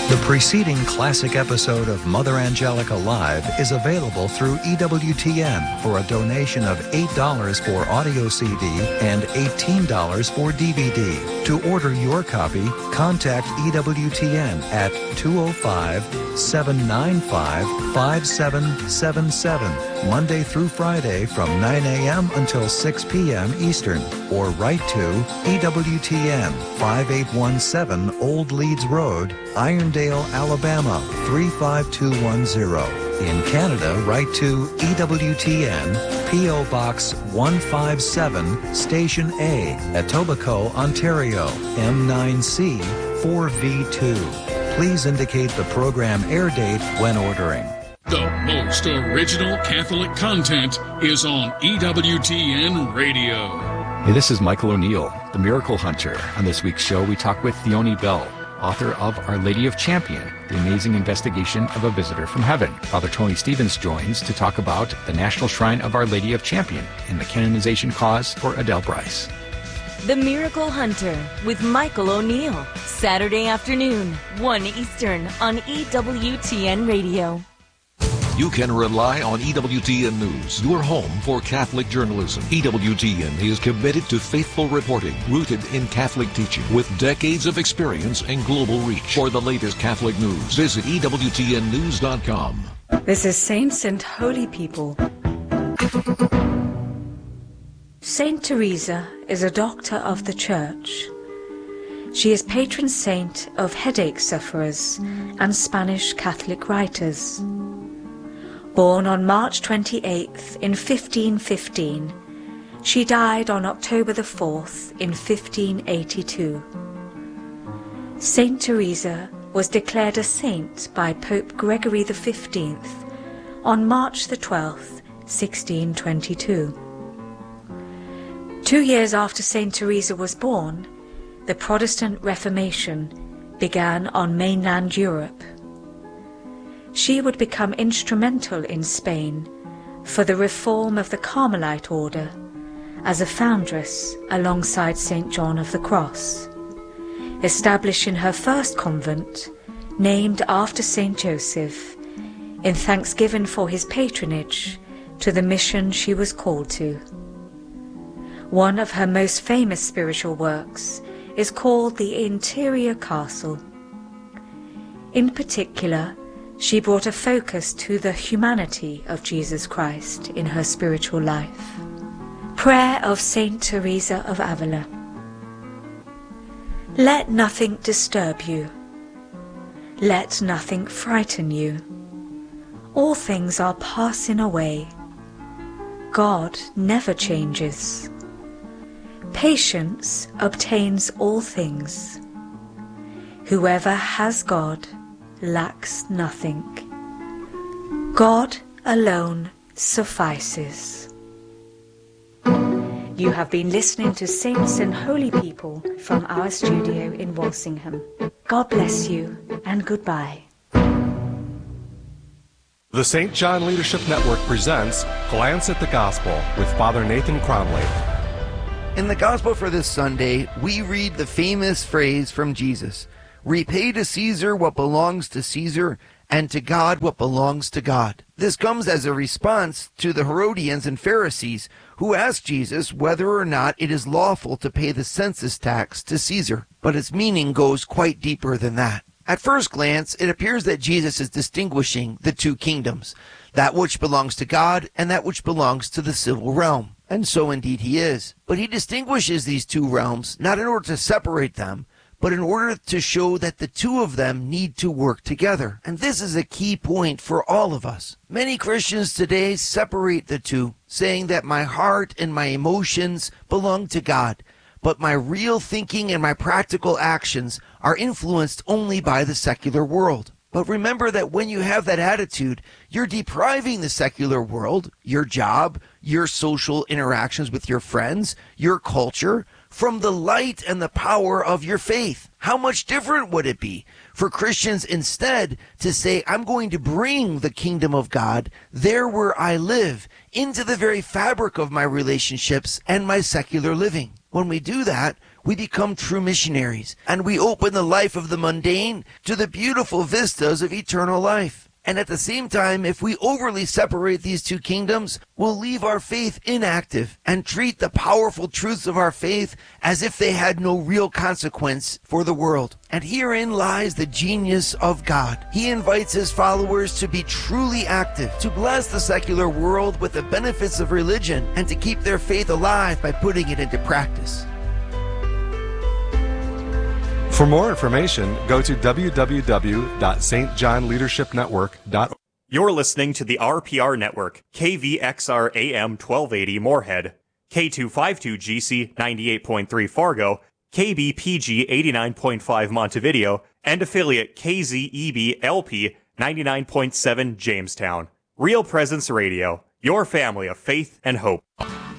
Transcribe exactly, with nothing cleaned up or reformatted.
The preceding classic episode of Mother Angelica Live is available through E W T N for a donation of eight dollars for audio C D and eighteen dollars for D V D. To order your copy, contact E W T N at two oh five, seven nine five, five seven seven seven, Monday through Friday from nine a.m. until six p.m. Eastern, or write to E W T N, five eight one seven Old Leeds Road, Irondale, Alabama, three five two one zero. In Canada, write to E W T N, P O Box one five seven, Station A, Etobicoke, Ontario, M nine C four V two. Please indicate the program air date when ordering. The most original Catholic content is on E W T N Radio. Hey, this is Michael O'Neill, the Miracle Hunter. On this week's show, we talk with Theoni Bell, author of Our Lady of Champion, the amazing investigation of a visitor from heaven. Father Tony Stevens joins to talk about the National Shrine of Our Lady of Champion and the canonization cause for Adele Bryce. The Miracle Hunter with Michael O'Neill, Saturday afternoon, one Eastern on E W T N Radio. You can rely on E W T N News, your home for Catholic journalism. E W T N is committed to faithful reporting, rooted in Catholic teaching, with decades of experience and global reach. For the latest Catholic news, visit E W T N news dot com. This is Saints and Holy People. Saint Teresa is a doctor of the Church. She is patron saint of headache sufferers and Spanish Catholic writers. Born on March twenty-eighth in fifteen fifteen, she died on October the fourth in fifteen eighty-two. Saint Teresa was declared a saint by Pope Gregory the fifteenth on March the twelfth, sixteen twenty-two. Two years after Saint Teresa was born, the Protestant Reformation began on mainland Europe. She would become instrumental in Spain for the reform of the Carmelite order as a foundress alongside Saint John of the Cross, establishing her first convent, named after Saint Joseph, in thanksgiving for his patronage to the mission she was called to. One of her most famous spiritual works is called the Interior Castle. In particular, she brought a focus to the humanity of Jesus Christ in her spiritual life. Prayer of Saint Teresa of Avila. Let nothing disturb you. Let nothing frighten you. All things are passing away. God never changes. Patience obtains all things. Whoever has God lacks nothing. God alone suffices. You have been listening to Saints and Holy People from our studio in Walsingham. God bless you and goodbye. The Saint John Leadership Network presents Glance at the Gospel with Father Nathan Cromley. In the Gospel for this Sunday, we read the famous phrase from Jesus, "Repay to Caesar what belongs to Caesar, and to God what belongs to God." This comes as a response to the Herodians and Pharisees who asked Jesus whether or not it is lawful to pay the census tax to Caesar. But its meaning goes quite deeper than that. At first glance, it appears that Jesus is distinguishing the two kingdoms, that which belongs to God and that which belongs to the civil realm. And so indeed he is. But he distinguishes these two realms not in order to separate them, but in order to show that the two of them need to work together. And this is a key point for all of us. Many Christians today separate the two, saying that my heart and my emotions belong to God, but my real thinking and my practical actions are influenced only by the secular world. But remember that when you have that attitude, you're depriving the secular world, your job, your social interactions with your friends, your culture, from the light and the power of your faith. How much different would it be for Christians instead to say, I'm going to bring the kingdom of God there where I live, into the very fabric of my relationships and my secular living. When we do that, we become true missionaries, and we open the life of the mundane to the beautiful vistas of eternal life. And at the same time, if we overly separate these two kingdoms, we'll leave our faith inactive and treat the powerful truths of our faith as if they had no real consequence for the world. And herein lies the genius of God. He invites his followers to be truly active, to bless the secular world with the benefits of religion, and to keep their faith alive by putting it into practice. For more information, go to w w w dot s t john leadership network dot org. You're listening to the R P R Network, K V X R A M twelve eighty Moorhead, K two fifty-two G C ninety-eight point three Fargo, K B P G eighty-nine point five Montevideo, and affiliate K Z E B L P ninety-nine point seven Jamestown. Real Presence Radio, your family of faith and hope.